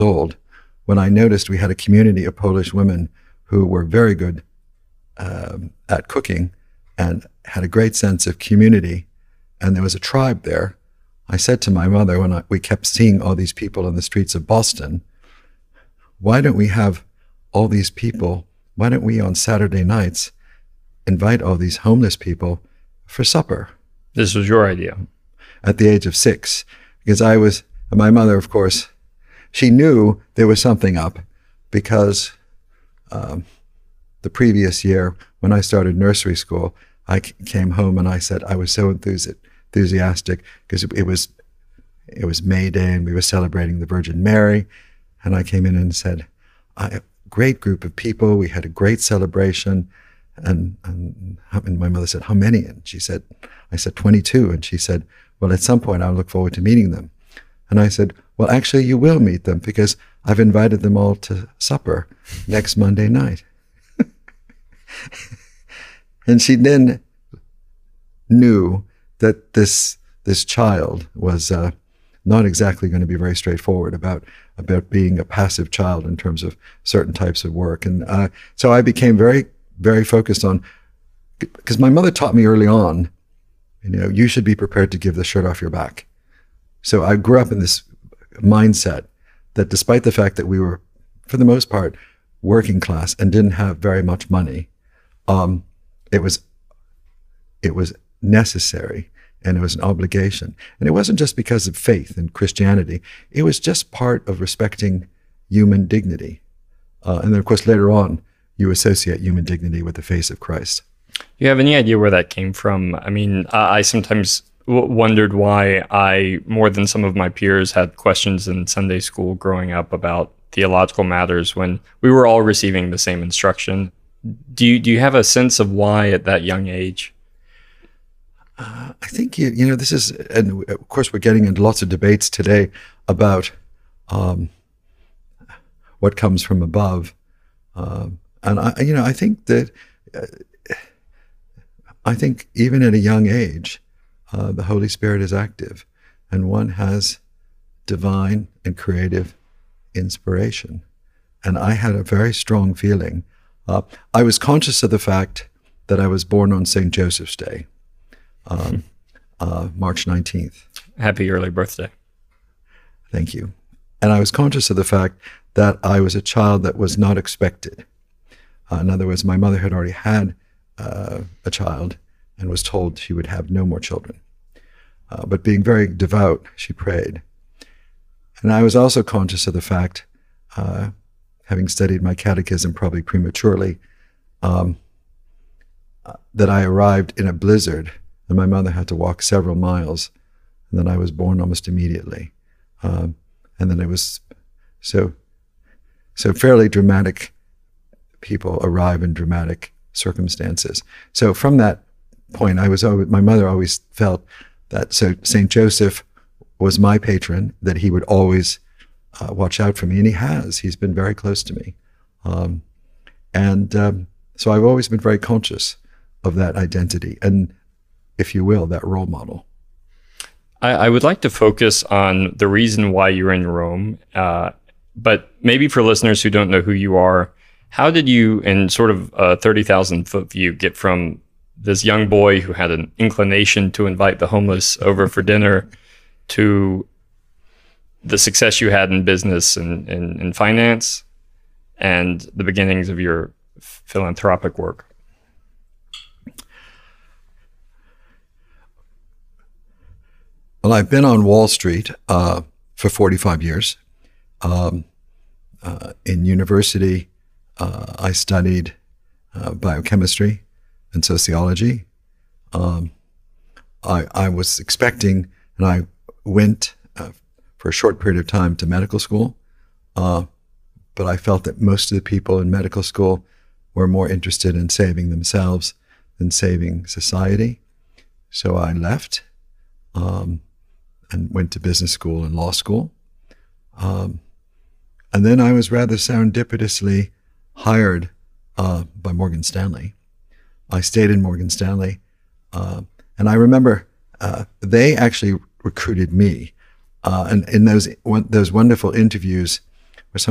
old when I noticed we had a community of Polish women who were very good at cooking and had a great sense of community, and there was a tribe there. I said to my mother when we kept seeing all these people in the streets of Boston, why don't we have all these people, why don't we on Saturday nights invite all these homeless people for supper? This was your idea? At the age of 6, because my mother, of course, she knew there was something up because the previous year when I started nursery school, I came home and I said I was so enthusiastic because it was May Day and we were celebrating the Virgin Mary, and I came in and said, a great group of people, we had a great celebration, and my mother said, how many? And I said 22, and she said, well, at some point I'll look forward to meeting them. And I said, well, actually you will meet them because I've invited them all to supper next Monday night. And she then knew that this child was not exactly going to be very straightforward about being a passive child in terms of certain types of work. And so I became very, very focused on, because my mother taught me early on, you should be prepared to give the shirt off your back. So I grew up in this mindset that despite the fact that we were, for the most part, working class and didn't have very much money, it was necessary and it was an obligation. And it wasn't just because of faith and Christianity. It was just part of respecting human dignity. And then, of course, later on, you associate human dignity with the face of Christ. Do you have any idea where that came from? I mean, I sometimes wondered why I, more than some of my peers, had questions in Sunday school growing up about theological matters when we were all receiving the same instruction. Do you have a sense of why at that young age? I think, this is, and of course we're getting into lots of debates today about what comes from above. And I think that, I think even at a young age, the Holy Spirit is active and one has divine and creative inspiration. And I had a very strong feeling. I was conscious of the fact that I was born on St. Joseph's Day, March 19th. Happy early birthday. Thank you. And I was conscious of the fact that I was a child that was not expected. In other words, my mother had already had a child and was told she would have no more children. But being very devout, she prayed. And I was also conscious of the fact, having studied my catechism probably prematurely, that I arrived in a blizzard and my mother had to walk several miles, and then I was born almost immediately. And then it was so fairly dramatic. People arrive in dramatic circumstances. So from that point, my mother always felt that St. Joseph was my patron, that he would always watch out for me, and he has. He's been very close to me. So I've always been very conscious of that identity and, if you will, that role model. I would like to focus on the reason why you're in Rome, but maybe for listeners who don't know who you are, how did you, in sort of a 30,000-foot view, get from this young boy who had an inclination to invite the homeless over for dinner to the success you had in business and in finance and the beginnings of your philanthropic work? Well, I've been on Wall Street for 45 years. In university, I studied biochemistry and sociology. I was expecting, and I went for a short period of time to medical school, but I felt that most of the people in medical school were more interested in saving themselves than saving society. So I left and went to business school and law school. And then I was rather serendipitously hired by Morgan Stanley. I stayed in Morgan Stanley, and I remember they actually recruited me. And in those wonderful interviews